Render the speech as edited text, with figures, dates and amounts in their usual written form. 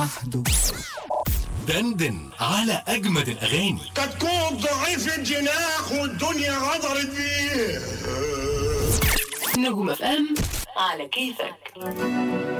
لوحده. دندن على أجمد الأغاني. كتكوت ضعيف الجناح والدنيا غدرت بيه. نجوم FM على كيفك.